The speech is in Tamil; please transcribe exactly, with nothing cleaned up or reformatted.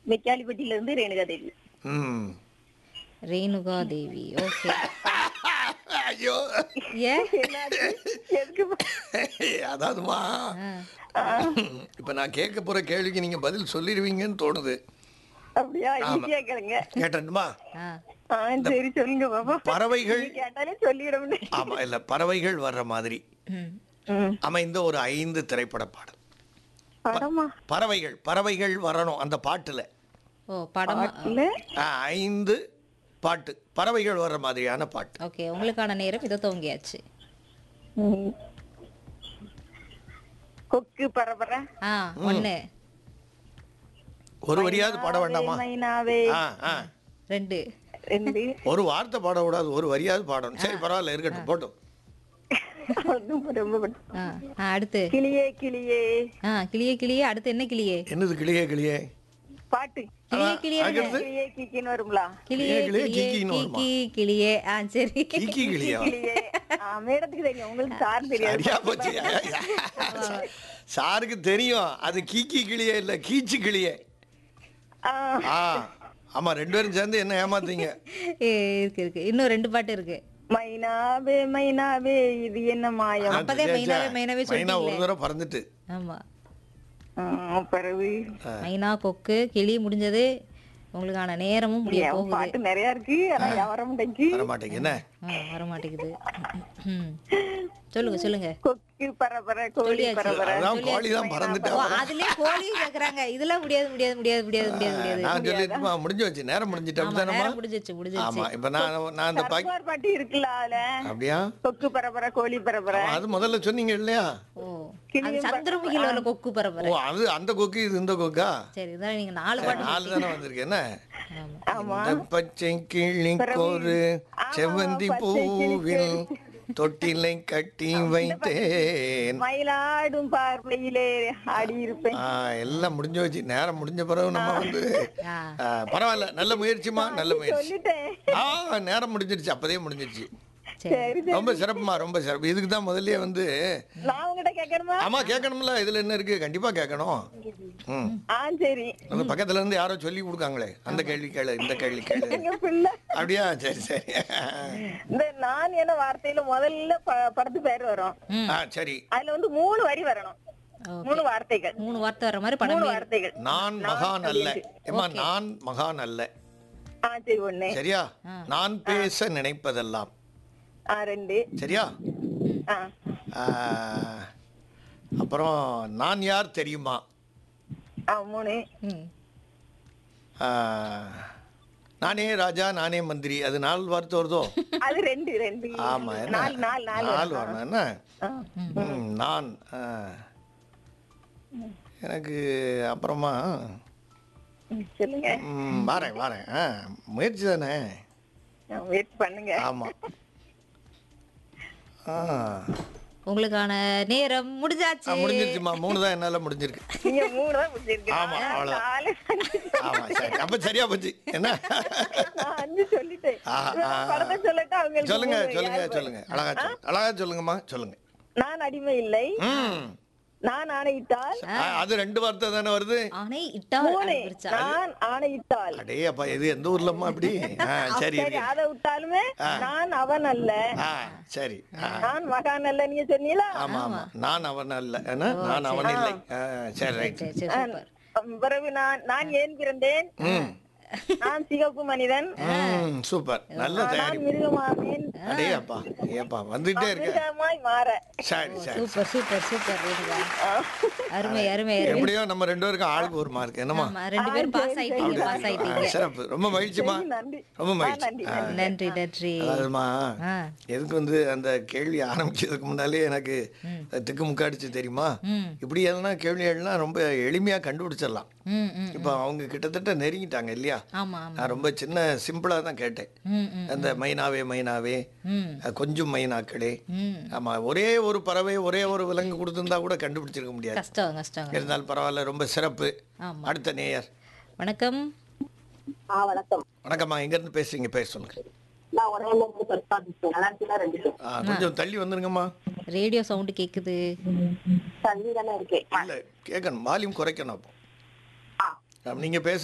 மெக்காலிப்பட்டியில இருந்து ரேணுகா தேவி. ம் ரேணுகா தேவி. ஓகே. ஐயோ ஏன்? என்னாச்சு? எதுக்கு? அதாவதுமா ஆ. இப்ப நான் கேட்க போற கேள்விக்கு நீங்க பதில் சொல்லிடுவீங்கன்னு தோணுது. அப்படியா? ஈஸியா கேளுங்க. கேட்டேன்மா. ஆ. ஆ, சரி சொல்லுங்க பாப்பா. பறவைகள் நீ கேட்டாலே சொல்லிடும்னு. ஆமா இல்ல பறவைகள் வர்ற மாதிரி ம். ம். அமைந்த ஒரு ஐந்து திரைப்பட பாடல். படமா? பறவைகள் பறவைகள் வரணும் அந்த பாட்டுல. ஓ படமா? இல்ல. ஆ, ஐந்து பாட்டு பறவைகள் வர்ற மாதிரியான பாட்டு. ஓகே, உங்களுக்கான நேரம் இதோ துவங்கியாச்சு. ம். கொக்கு பரபர. ஆ ஒன்று. ஒரு வரியாவது பாட வேண்டாமா? மைனாவே. ஆ, ஆ. ரெண்டு. ரெண்டு. ஒரு வார்த்தை பாடக்கூடாது, ஒரு வரியாவது பாடணும். சரி பரவாயில்ல, இருக்கட்டும் போட்டும். ரொம்ப ரொம்ப பிடிக்கும். ஆ ஆ, அடுத்து. கிளியே கிளியே. ஆ கிளியே கிளியே. அடுத்து என்ன கிளியே? என்னது கிளியே கிளியே? பாட்டு. கிளியே கிளியே. அடுத்து? கிளியே கிக்கின்னு வருங்களா? கிளியே கிளியே, கிளியே கிக்கின்னு வருமா? கிக்கி கிளியே. ஆ சரி. கிக்கி கிளியா? கிளியே. ஆ, மேடத்துக்கு தெரியும், உங்களுக்கு சார் தெரியாது. சரியா போச்சு. சாருக்கு தெரியும் அது கீக்கி கிளியே இல்ல கீச்சு கிளியே. ஆ, ஆ ஆமா, ரெண்டு பேரும் சேர்ந்து என்ன ஏமாத்தீங்க. ஏ, இருக்கு இருக்கு. இன்னும் ரெண்டு பாட்டு இருக்கு. மைனாவே மைனாவே இது என்ன மாயம். ஆ, அப்பதே சரி, மைனாவே சரி. மைனாவே மைனா சொல்லிட்டீங்களே. ஒரு தடவை பறந்துட்டு. ஆமா. ஆ, பிறகு மைனா கொக்கு கிளி முடிஞ்சது. உங்களுக்கான நேரமும் முடிய என் போகுது. பாட்டு நிறைய இருக்கு, ஆனா வியாபாரம் முடிஞ்சு. வர மாட்டேங்க என்ன? ஆ, வர மாட்டேங்குது. ம். சொல்லுங்க சொல்லுங்க. கொக்கு பரபர கோழி சொல்லியாச்சு. பரபர. அதான் கோழி தான் பறந்துட்டு. ஓ, அதுலயே கோழி கேக்குறாங்க. இதெல்லாம் முடியாது முடியாது முடியாது முடியாது முடியாது முடியாது. நான் சொல்லிட்டுமா முடிஞ்சு வச்சு நேரம் முடிஞ்சிட்டு ஆமா, அப்படித்தானம்மா? நேரம் முடிஞ்சிச்சு முடிஞ்சிச்சு. ஆமா, இப்ப நான் நான் அந்த பாக்கி சர்க்கார் பாட்டு இருக்குல்ல அதுல. அப்படியா? கொக்கு பரபர கோழி பரபர. ஆமா, அது முதல்ல சொன்னீங்க இல்லையா? ஓ, கிளியும் அது சந்திரமுகில உள்ள கொக்கு ஓ, பரபரை. அது அந்த கொக்கு இது இந்த கொக்கா? சரி, இதான் நீங்க நாலு பாட்டு நாலு தானே வந்திருக்கு என்ன? ஆமா. ஆமா. இந்த பச்சை கிளிக்கொரு செவ்வந்தி பச்சை பூவில் தொட்டிலை கட்டி வைத்தேன். மயிலாடும் பார்வையிலே ஆடி இருப்பேன். ஆ, எல்லாம் முடிஞ்சு வச்சு நேரம் முடிஞ்ச பிறகு நம்ம வந்து ஆ. ஆ, பரவாயில்ல, நல்ல முயற்சிமா, நல்ல முயற்சி. சொல்லிட்டேன். ஆ, நேரம் முடிஞ்சிருச்சு, அப்பதே முடிஞ்சிருச்சு. சரி. சரி சரி. ரொம்ப சிறப்புமா, ரொம்ப சிறப்பு. இதுக்கு தான் முதல்லயே வந்து நான் உங்ககிட்ட கேட்கணுமா? ஆமா கேட்கணும்ல, இதுல என்ன இருக்கு, கண்டிப்பா கேட்கணும். ம், ஆ சரி. அந்த பக்கத்துல இருந்து யாரோ சொல்லி கொடுக்காங்களே, அந்த கேள்வி கேளு, இந்த கேள்வி கேளு. எங்க பிள்ளை அப்படியா? சரி சரி. இந்த நான் என்ன வார்த்தையில முதல்ல ப- படத்து பேர் வரும். ம். ஆ சரி. அதுல வந்து மூணு வரி வரணும். ஓகே. மூணு வார்த்தைகள். மூணு வார்த்தை வர மாதிரி படம் மூணு பேரு. வார்த்தைகள். நான் மகான் அல்ல. ஏமா, நான் மகான் அல்ல. ஆ சரி, ஒண்ணு. சரியா? ஆ. நான் பேச நினைப்பதெல்லாம். ஆ ரெண்டு. சரியா? ஆ ஆ, அப்புறம் நான் யார் தெரியுமா? ஆ மூணு. ம். ஆ, நானே ராஜா நானே மந்திரி. அது நாலு வார்த்தை வருதோ? அது ரெண்டு ரெண்டு. ஆமா, என்ன நாலு நாலு நாலு நாலு வரணும் என்ன? ஆ. ம், நான் ஆ. எனக்கு அப்புறமா ம், சொல்லுங்க. ம், வாரேன் வாரேன். ஆ, முயற்சி தானே. வெயிட் பண்ணுங்க. ஆமா. ஆ, உங்களுக்கான நேரம் முடிஞ்சாச்சு. ஆ, முடிஞ்சிருச்சுமா. மூணு தான் என்னால முடிஞ்சிருக்கு. நீங்க மூணு தான் முடிச்சிருக்கீங்க. ஆமா, அவ்வளவுதான். நாலு அஞ்சு. ஆமா சரி, அப்ப சரியா போச்சு என்ன? நான் அஞ்சு சொல்லிட்டேன். ஆ, ஆ. படத்தை சொல்லட்டா அவங்களுக்கு சொல்லுங்க மூணு. சொல்லுங்க யார் சொல்லுங்க, அழகா சொல்லுங்க, அழகா சொல்லுங்கம்மா, சொல்லுங்க. நான் அடிமை இல்லை. ம், நான் ஆணையிட்டால். ஆ, அது ரெண்டு வார்த்தை தானே வருது. ஆனை இட்டால் மூணு. அது பிரிச்சா. நான் ஆணையிட்டால். அடே அப்பா, இது எந்த ஊர்லம்மா அப்படி? ஆ, சரி சரி, இருக்கு. அதை விட்டாலுமே நான் அவன் அல்ல. ஆ சரி. ஆ, நான் மகான் அல்ல, நீங்க சொன்னீங்களா? ஆமா ஆமா, நான் அவன் அல்ல என்ன, நான் அவன் இல்லை. ஆ, சரி ரைட். சரி சரி சூப்பர். அம், பிறகு நான் நான் ஏன் பிறந்தேன். ம், நான் சிகப்பு மனிதன். ம், சூப்பர், நல்ல நான் தயாரி. மிருகமானேன். அடே அப்பா, ஏப்பா வந்துட்டே இருக்க. மிருகமாய் மாற. சரி சரி. Super super super Renuka. அருமை அருமை அருமை. எப்படியோ நம்ம ரெண்டு பேருக்கும் ஆளுக்கு ஒரு மார்க் என்னமா? ஆமா, ரெண்டு பேரும் பாஸ் ஆயிட்டீங்க பாஸ் ஆ, ஆயிட்டீங்க. சிறப்பு, ரொம்ப மகிழ்ச்சிமா, நன்றி. ரொம்ப ஆ, மகிழ்ச்சி. நன்றி, ஆ, நன்றி. நன்றி நன்றி. அதாவதுமா, ஆ. எதுக்கு வந்து அந்த கேள்வி ஆரம்பிச்சதுக்கு முன்னாலே எனக்கு திக்கு முக்காடிச்சு தெரியுமா? ம் இப்படி எதுனா கேள்விகள்லாம் ரொம்ப எளிமையா கண்டுபிடிச்சிடலாம். ம் ம். இப்போ அவங்க கிட்டத்தட்ட நெருங்கிட்டாங்க இல்லையா? ஆமா ஆமா. நான் ரொம்ப சின்ன சிம்பிளா தான் கேட்டேன். ம் ம் அந்த மைனாவே மைனாவே, ம் கொஞ்சம் மைனாக்களே. ம். ஆமா, ஒரே ஒரு பறவை ஒரே ஒரு விலங்கு கொடுத்திருந்தா கூட கண்டுபிடிச்சிருக்க முடியாது. கஷ்டம் கஷ்டம். இருந்தாலும் பரவாயில்ல, ரொம்ப சிறப்பு. ஆமா. அடுத்த நேயர். வணக்கம். ஆ, வணக்கம். வணக்கம்மா, எங்க இருந்து பேசுறீங்க? பேர் சொல்லுங்க. நான் உடனே இருந்து பரிசாதிச்சேன். நல்லா இருக்கீங்களா ரெண்டு பேரும்? ஆ, கொஞ்சம் தள்ளி வந்துருங்கம்மா. ரேடியோ சவுண்ட் கேக்குது. தள்ளி தானே இருக்கேன். இல்ல கேட்கணும், வால்யூம் குறைக்கணும். அப்போ ஆ. நீங்க பேச